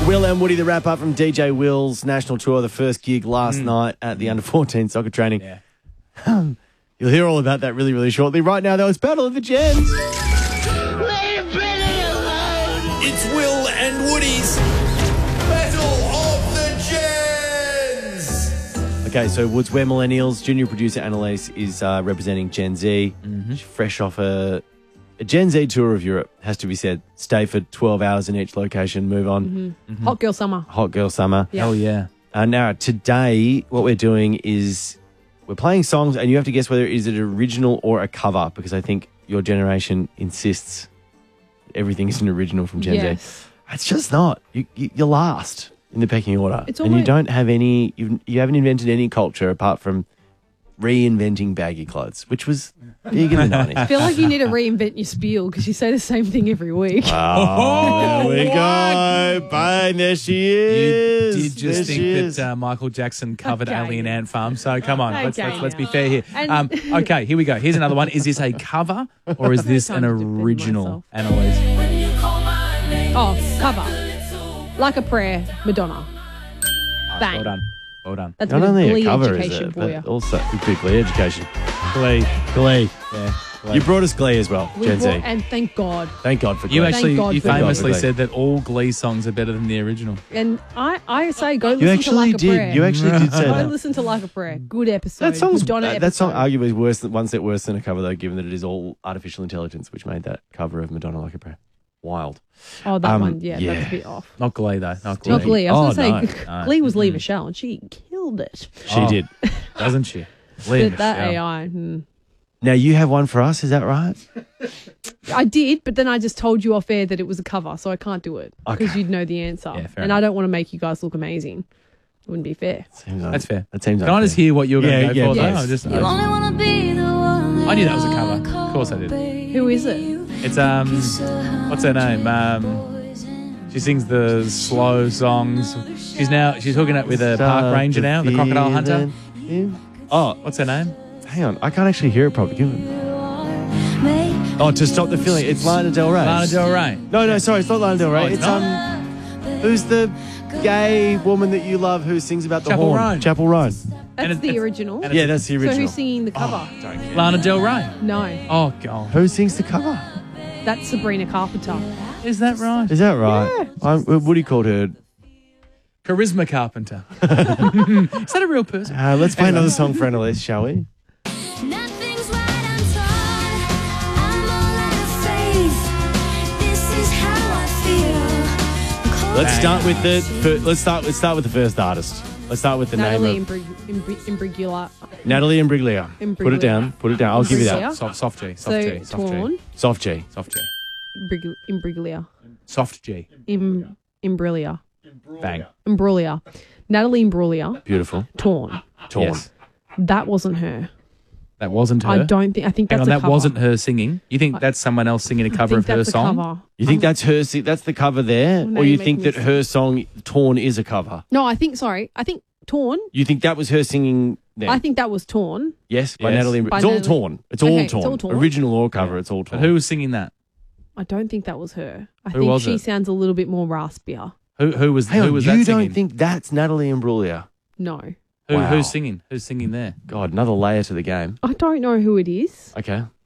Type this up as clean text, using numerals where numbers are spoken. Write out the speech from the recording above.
Will and Woody, the wrap-up from DJ Will's national tour, the first gig last night at the Under-14 soccer training. Yeah. You'll hear all about that really, really shortly. Right now, though, it's Battle of the Gens. Leave Billy alone! It's Will and Woody's Battle of the Gens. Okay, so Woods, we're millennials. Junior producer Annalise is representing Gen Z. She's fresh off a Gen Z tour of Europe, has to be said. Stay for 12 hours in each location, move on. Hot girl summer. Hot girl summer. Yeah. Oh, yeah. Now, today, what we're doing is we're playing songs, and you have to guess whether is it original or a cover, because I think your generation insists everything is an original from Gen Yes. Z. It's just not. You're last in the pecking order. It's and you almost- don't have any, you haven't invented any culture apart from reinventing baggy clothes, which was big in the 90s. I feel like you need to reinvent your spiel because you say the same thing every week. Oh, there we go. Bang, there she is. You did just There she think is. that Michael Jackson covered Okay. Alien Ant Farm, so come on, Okay, let's be now. fair here. And- Okay, here we go. Here's another one. Is this a cover or is this an Time to defend original, myself. Annalise? Oh, cover. Like a Prayer, Madonna. Bang. Well done. Well done. That's Not a bit of only Glee a cover, is education it, for but you. also big Glee education. Glee. Glee. Yeah. Glee. You brought us Glee as well, We Gen Z. brought- and thank God. Thank God for Glee. You Thank actually, God you for Glee. famously Glee. said that all Glee songs are better than the original. And I say go You listen to actually Like a did. Prayer. You actually did say Go that. listen to Like a Prayer. Good episode. That song's Madonna that song episode. arguably is worse than one step worse than a cover though, given that it is all artificial intelligence, which made that cover of Madonna Like a Prayer wild. Oh, that one. yeah. Yeah, that's a bit off. Not Glee, though. Not Glee. Not Glee. I was Oh, going to say, no. Glee was Lee Michelle, and she killed it. She Oh. did. Doesn't she? Lee But that Michelle. AI. Now you have one for us, is that right? I did, but then I just told you off air that it was a cover, so I can't do it because Okay. you'd know the answer. Yeah, fair and enough. I don't want to make you guys look amazing. It wouldn't be fair. That's fair. That seems Can I just unfair. hear what you were going to Yeah, go for, yeah, though? yes. I knew that was a cover. Of course I did. Who is it? It's, what's her name? She sings the slow songs. She's hooking up with a park ranger now, the crocodile hunter. Oh, What's her name? hang on. I can't actually hear it properly. Give it. Oh, to stop the feeling. It's Lana Del Rey. Lana Del Rey. No, sorry, it's not Lana Del Rey. Oh, it's not? Who's the gay woman that you love who sings about the Chapel horn? Roan. Chapel Roan. That's And the it's- original. and Yeah, that's the So original. who's singing the cover? Lana Del Rey. No, Oh, God. Who sings the cover? that's Sabrina Carpenter. Is that right? Is that right? Woody called her. Charisma Carpenter. Is that a real person? Let's play another song for Annalise, shall we? Nothing's right, I'm torn. I'm all out of faith. This is how I feel. Let's start with let's start with the first artist. Let's start with the Natalie name of Imbruglia. Natalie Imbruglia. Imbruglia. Put it down. Put it down. I'll give you that. Imbruglia. Soft G. Soft So G. Soft G. Torn. Soft G. Soft G. Imbruglia. Soft G. Imbruglia. Bang. Imbruglia. Natalie Imbruglia. Beautiful. Torn. Torn. Yes. That wasn't her. That wasn't her. I think Hang that's on, a that cover. wasn't her singing. You think that's someone else singing a I cover think of her that's a song? cover. You think that's her? That's the cover there, now or you you're think making that me her song "Torn" is a cover? No, I think Torn. You think that was her singing? Then? I think that was Torn. yes, by Yes. Natalie. By It's all Natalie- torn. It's Okay, all it's torn. all torn. Original or cover, it's all But torn. who was singing that? I don't think that was her. I Who think was she it? sounds a little bit more raspier. Who was Hang who on, was you that don't singing? think that's Natalie Imbruglia? No. Who, Wow. Who's singing? Who's singing there? God, another layer to the game. I don't know who it is. Okay,